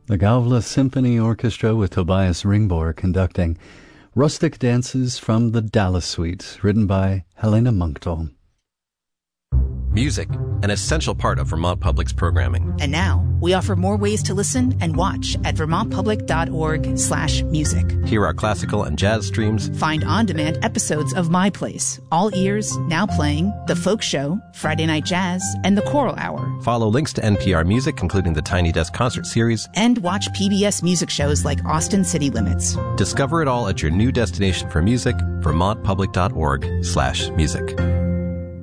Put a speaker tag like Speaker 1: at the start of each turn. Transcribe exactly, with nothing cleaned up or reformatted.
Speaker 1: The Gavle Symphony Orchestra with Tobias Ringbor conducting Rustic Dances from the Dallas Suite, written by Helena Munkdal.
Speaker 2: Music, an essential part of Vermont Public's programming.
Speaker 3: And now, we offer more ways to listen and watch at vermontpublic.org slash music.
Speaker 2: Hear our classical and jazz streams.
Speaker 3: Find on-demand episodes of My Place, All Ears, Now Playing, The Folk Show, Friday Night Jazz, and The Choral Hour.
Speaker 2: Follow links to N P R Music, including the Tiny Desk Concert Series.
Speaker 3: And watch P B S music shows like Austin City Limits.
Speaker 2: Discover it all at your new destination for music, vermontpublic.org slash music.